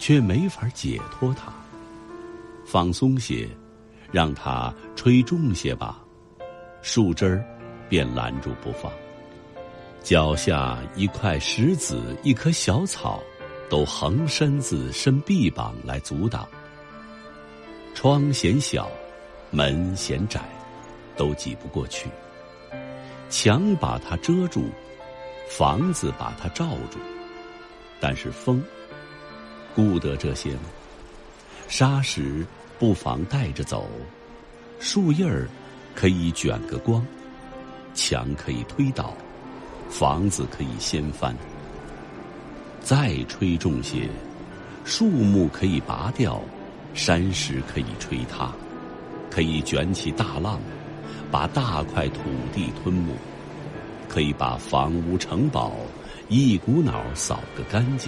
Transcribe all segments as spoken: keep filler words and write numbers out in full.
却没法解脱它。放松些，让它吹重些吧，树枝儿便拦住不放。脚下一块石子，一棵小草，都横身子伸臂膀来阻挡。窗嫌小，门嫌窄，都挤不过去。墙把它遮住，房子把它罩住，但是风顾得这些吗？沙石不妨带着走，树叶儿可以卷个光，墙可以推倒，房子可以掀翻。再吹重些，树木可以拔掉，山石可以吹塌，可以卷起大浪，把大块土地吞没，可以把房屋城堡一股脑扫个干净。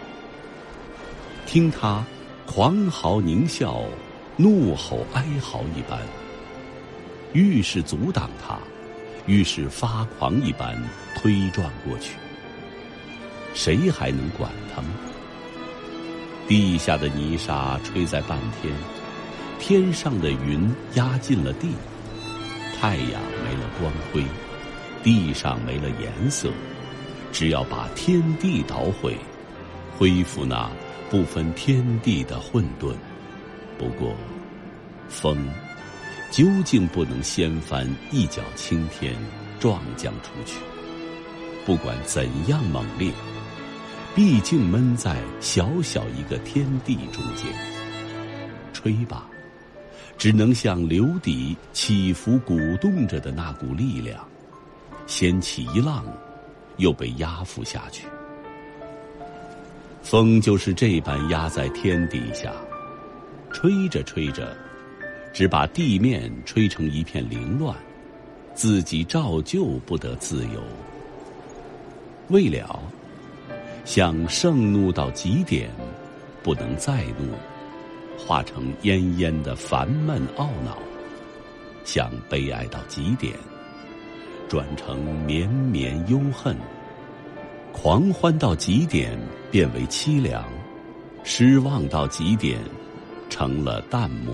听他狂嚎狞笑，怒吼哀嚎一般，愈是阻挡他，愈是发狂一般推撞过去。谁还能管他吗？地下的泥沙吹在半天，天上的云压进了地，太阳没了光辉，地上没了颜色。只要把天地捣毁，恢复那不分天地的混沌。不过风究竟不能掀翻一角青天，撞将出去。不管怎样猛烈，毕竟闷在小小一个天地中间。吹吧，只能像流底起伏鼓动着的那股力量，掀起一浪，又被压伏下去。风就是这般压在天底下，吹着吹着，只把地面吹成一片凌乱，自己照旧不得自由。未了，像盛怒到极点，不能再怒，化成奄奄的烦闷懊恼；像悲哀到极点，转成绵绵忧恨；狂欢到极点，变为凄凉；失望到极点，成了淡漠。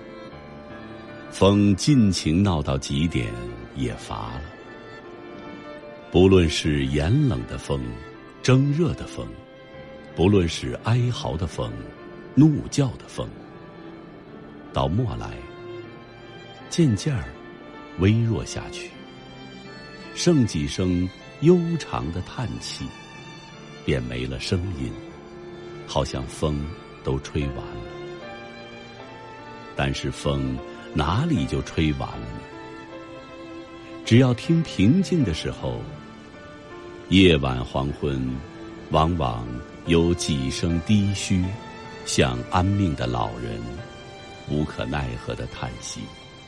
风尽情闹到极点，也乏了。不论是严冷的风，蒸热的风，不论是哀嚎的风，怒叫的风，到末来渐渐儿微弱下去，剩几声悠长的叹气，便没了声音，好像风都吹完了。但是风哪里就吹完了呢？只要听平静的时候，夜晚黄昏，往往有几声低嘘，像安命的老人无可奈何的叹息。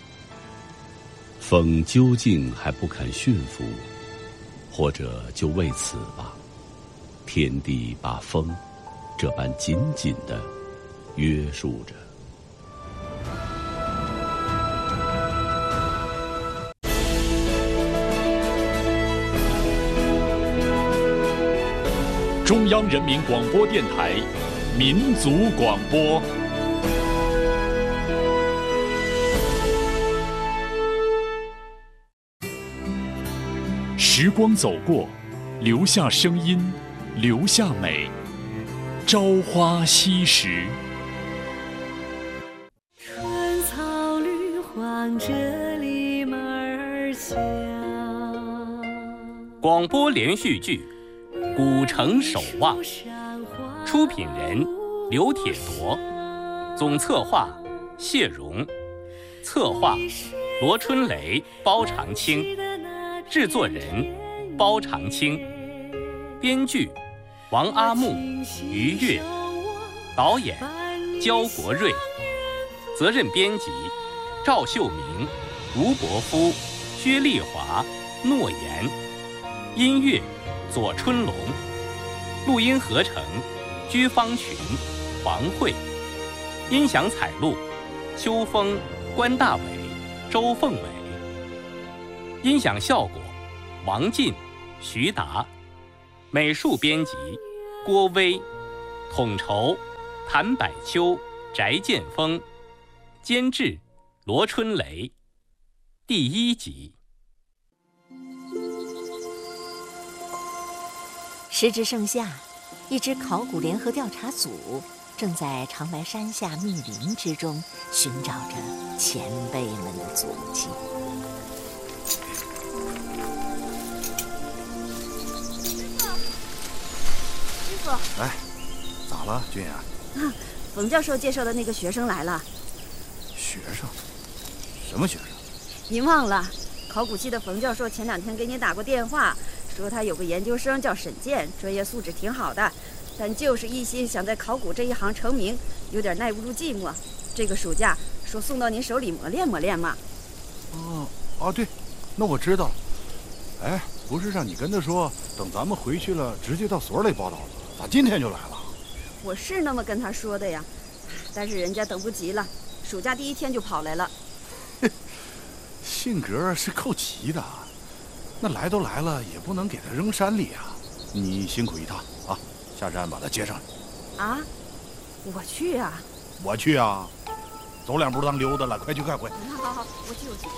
风究竟还不肯驯服，或者就为此吧，天地把风这般紧紧地约束着。 中央人民广播电台民族广播。时光走过，留下声音，留下美。朝花夕拾。 春草绿黄这里门儿响。 广播连续剧《古城守望》，出品人刘铁铎，总策划谢荣，策划罗春雷、包长青，制作人包长青，编剧王阿木、于越，导演焦国瑞，责任编辑赵秀明、吴伯夫、薛丽华、诺言，音乐左春龙，录音合成居方群、黄慧，音响采录秋风、关大伟、周凤伟，音响效果王进、徐达，美术编辑郭威，统筹谭百秋、翟建峰，监制罗春雷。第一集。 时至盛夏，一支考古联合调查组正在长白山下密林之中寻找着前辈们的足迹。 师傅， 哎，咋了，君雅？ 啊，冯教授介绍的那个学生来了。 学生？什么学生？ 您忘了，考古系的冯教授前两天给你打过电话，说他有个研究生叫沈健，专业素质挺好的，但就是一心想在考古这一行成名，有点耐不住寂寞。这个暑假说送到您手里磨练磨练嘛。 哦哦，对，那我知道了。哎，不是让你跟他说，等咱们回去了，直接到所里报道了，咋今天就来了？ 我是那么跟他说的呀，但是人家等不及了，暑假第一天就跑来了。 性格是够急的，那来都来了，也不能给他扔山里啊。你辛苦一趟啊，下山把他接上来。 啊，我去啊！ 我去啊！走两步当溜达了，快去快回。 好好好，我去我去。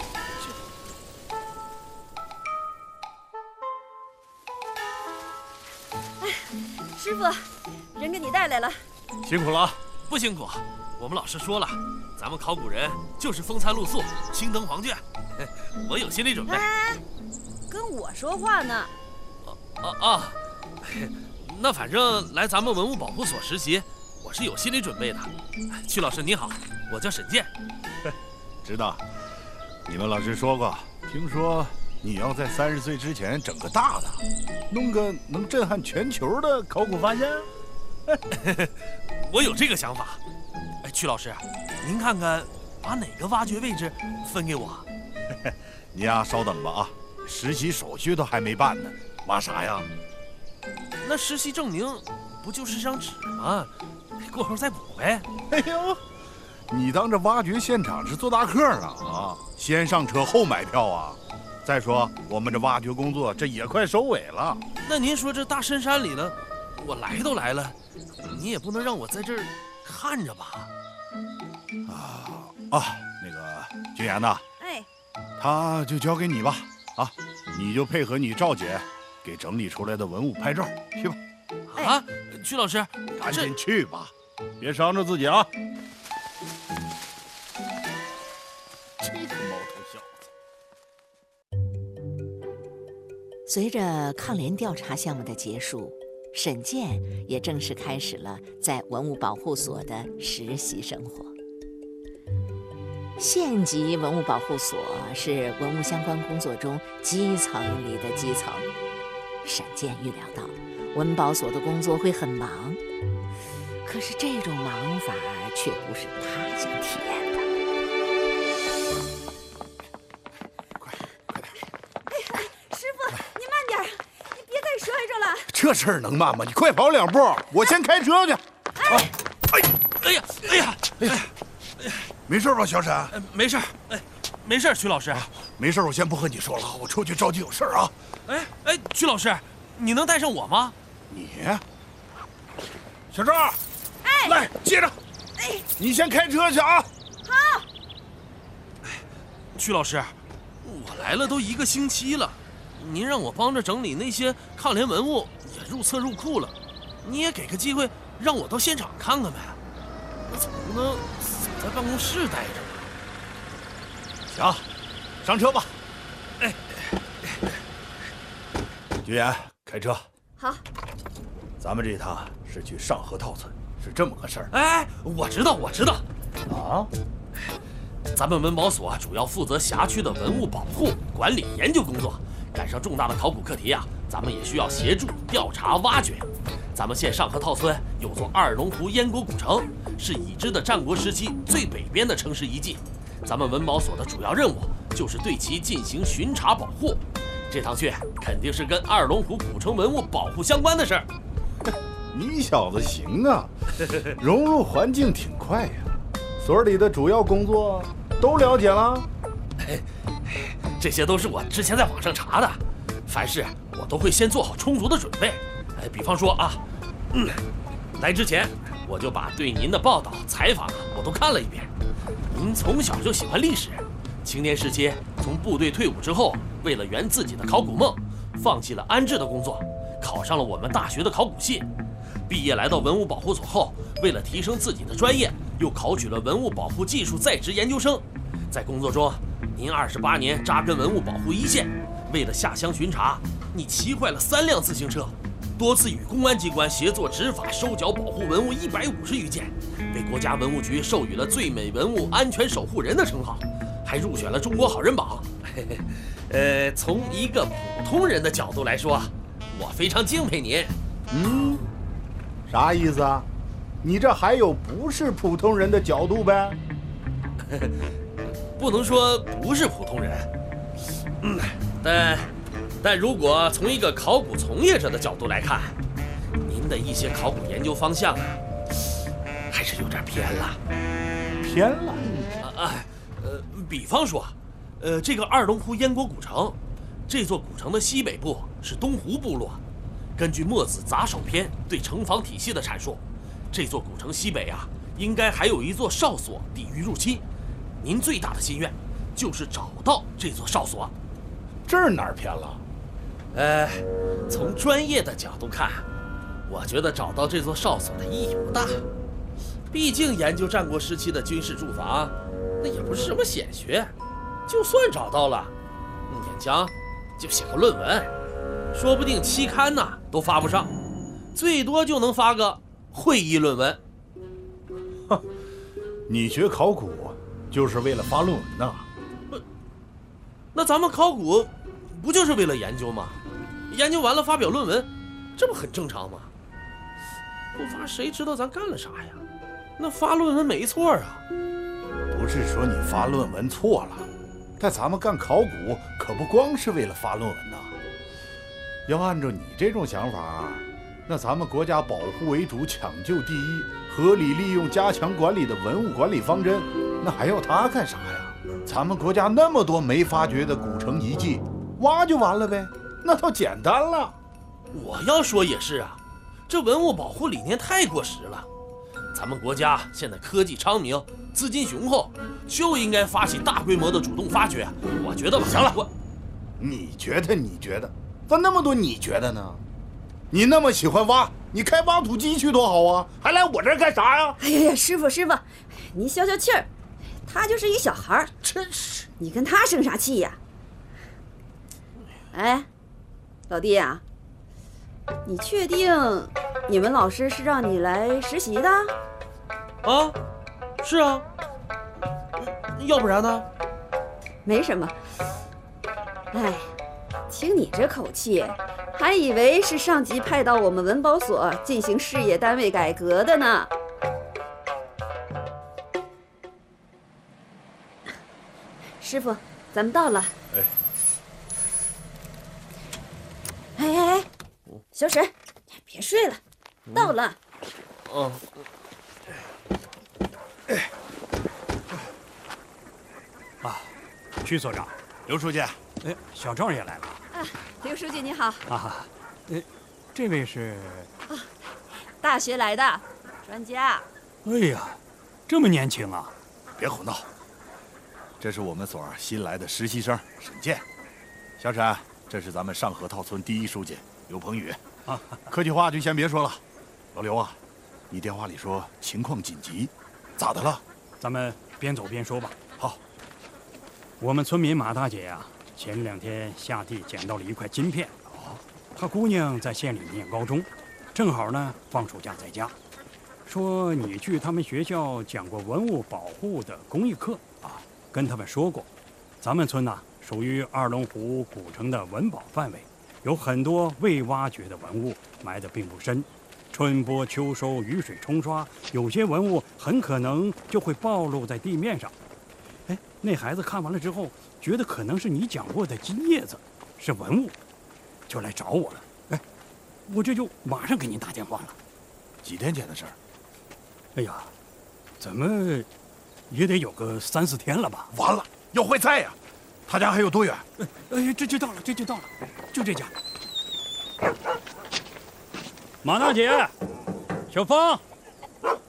哎，师傅，人给你带来了。 辛苦了啊！ 不辛苦，我们老师说了，咱们考古人就是风餐露宿，青灯黄卷，我有心理准备。 哎，跟我说话呢。 啊啊！那反正来咱们文物保护所实习，我是有心理准备的。曲老师你好，我叫沈健。 知道，你们老师说过，听说你要在三十岁之前整个大的，弄个能震撼全球的考古发现。 我有这个想法。哎，曲老师，您看看，把哪个挖掘位置分给我？ 你呀，稍等吧啊，实习手续都还没办呢，挖啥呀？ 那实习证明不就是张纸吗？过后再补呗。 哎呦，你当这挖掘现场是做大客呢啊？先上车后买票啊？再说我们这挖掘工作这也快收尾了。 那您说这大深山里了，我来都来了，你也不能让我在这儿看着吧？ 啊啊，那个君言呐， 哎， 他就交给你吧啊，你就配合你赵姐给整理出来的文物拍照去吧。 啊，曲老师， 赶紧去吧，别伤着自己啊！这个毛头小子。 随着抗联调查项目的结束，沈健也正式开始了在文物保护所的实习生活。县级文物保护所是文物相关工作中基层里的基层。沈健预料到文保所的工作会很忙，可是这种忙法却不是他想体验的。 快快点！ 哎哎，师傅，你慢点，你别再摔着了。 这事儿能慢吗？你快跑两步，我先开车去。 哎， 哎，哎呀，哎呀，哎呀， 没事吧，小沈？ 呃、没事，哎，没事，曲老师、啊， 没事，我先不和你说了，我出去着急有事啊。 哎哎，曲老师，你能带上我吗？ 你，小赵， 哎， 来接着， 哎， 你先开车去啊。 好。 哎，曲老师，我来了都一个星期了，您让我帮着整理那些抗联文物，也入册入库了，你也给个机会让我到现场看看呗。我总不能死在办公室待着吧？ 行，上车吧。 哎， 君言，开车。 好。 咱们这趟是去上河套村，是这么个事儿。 哎，我知道，我知道。 啊， 咱们文保所主要负责辖区的文物保护、管理、研究工作。赶上重大的考古课题啊，咱们也需要协助调查挖掘。咱们县上河套村有座二龙湖燕国古城，是已知的战国时期最北边的城市遗迹。咱们文保所的主要任务就是对其进行巡查保护。这趟去肯定是跟二龙湖古城文物保护相关的事儿。 你小子行啊，融入环境挺快呀。所里的主要工作都了解了？ 这些都是我之前在网上查的，凡事我都会先做好充足的准备。哎，比方说啊，嗯，来之前我就把对您的报道、采访啊，我都看了一遍。您从小就喜欢历史，青年时期从部队退伍之后，为了圆自己的考古梦，放弃了安置的工作，考上了我们大学的考古系。毕业来到文物保护所后，为了提升自己的专业，又考取了文物保护技术在职研究生。在工作中，您二十八年扎根文物保护一线，为了下乡巡查，你骑坏了三辆自行车，多次与公安机关协作执法收缴保护文物一百五十余件，被国家文物局授予了最美文物安全守护人的称号，还入选了中国好人榜。呃，从一个普通人的角度来说，我非常敬佩您。 嗯，啥意思啊？你这还有不是普通人的角度呗？ 不能说不是普通人，嗯，但但如果从一个考古从业者的角度来看，您的一些考古研究方向啊，还是有点偏了。 偏了？ 啊，呃，比方说，呃，这个二龙湖燕国古城，这座古城的西北部是东湖部落。根据墨子《杂首篇》对城防体系的阐述，这座古城西北啊，应该还有一座哨所抵御入侵。您最大的心愿就是找到这座哨所。 这儿哪儿偏了？ 呃，从专业的角度看，我觉得找到这座哨所的意义不大。毕竟研究战国时期的军事驻防，那也不是什么显学。就算找到了，勉强就写个论文，说不定期刊呢都发不上，最多就能发个会议论文。 哼，你学考古就是为了发论文呐？ 不，那咱们考古不就是为了研究吗？研究完了发表论文，这不很正常吗？不发谁知道咱干了啥呀？那发论文没错啊。 不是说你发论文错了，但咱们干考古可不光是为了发论文呐。要按照你这种想法，那咱们国家保护为主，抢救第一，合理利用、加强管理的文物管理方针，那还要它干啥呀？咱们国家那么多没发掘的古城遗迹，挖就完了呗，那倒简单了。 我要说也是啊，这文物保护理念太过时了。咱们国家现在科技昌明，资金雄厚，就应该发起大规模的主动发掘。我觉得吧， 行了， 我， 你觉得你觉得，咋那么多你觉得呢？你那么喜欢挖，你开挖土机去多好啊，还来我这儿干啥呀？ 哎呀呀，师傅师傅，您消消气儿，他就是一小孩儿， 真是， 你跟他生啥气呀？哎，老弟呀、啊，你确定你们老师是让你来实习的？ 啊，是啊，要不然呢？ 没什么。哎，听你这口气，还以为是上级派到我们文保所进行事业单位改革的呢。师傅，咱们到了。 哎， 哎哎哎，小沈，别睡了，到了。 嗯。 哎。啊，徐所长， 刘书记， 哎，小赵也来了。 啊，刘书记你好。 啊，呃，这位是？ 啊，大学来的专家。 哎呀，这么年轻啊！ 别胡闹。这是我们所新来的实习生沈健，小沈，这是咱们上河套村第一书记刘鹏宇。啊，客气话就先别说了。老刘啊，你电话里说情况紧急，咋的了？ 咱们边走边说吧。 好。 我们村民马大姐呀，前两天下地捡到了一块金片。哦，她姑娘在县里念高中，正好呢放暑假在家，说你去他们学校讲过文物保护的公益课啊。跟他们说过，咱们村呐、啊、属于二龙湖古城的文保范围，有很多未挖掘的文物埋得并不深，春播秋收，雨水冲刷，有些文物很可能就会暴露在地面上。哎，那孩子看完了之后，觉得可能是你讲过的金叶子，是文物，就来找我了。哎，我这就马上给您打电话了。 几天前的事儿？ 哎呀，怎么？也得有个三四天了吧？ 完了，要坏菜呀！他家还有多远？ 哎哎，这就到了，这就到了，就这家。马大姐，小芳， 啊。